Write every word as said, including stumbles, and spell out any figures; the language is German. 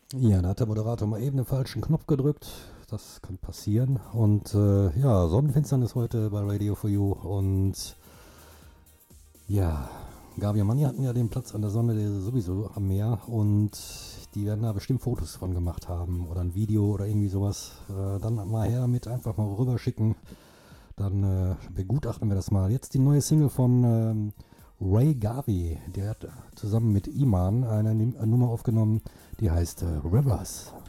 Ja, da hat der Moderator mal eben den falschen Knopf gedrückt. Das kann passieren. Und äh, ja, Sonnenfinsternis heute bei Radio for You. Und ja, Gabi und Manni hatten ja den Platz an der Sonne, der ist sowieso am Meer. Und die werden da bestimmt Fotos von gemacht haben. Oder ein Video oder irgendwie sowas. Äh, dann mal her mit, einfach mal rüberschicken. Dann äh, begutachten wir das mal. Jetzt die neue Single von ähm, Ray Garvey. Der hat zusammen mit Iman eine, eine Nummer aufgenommen, die heißt äh, Rivers.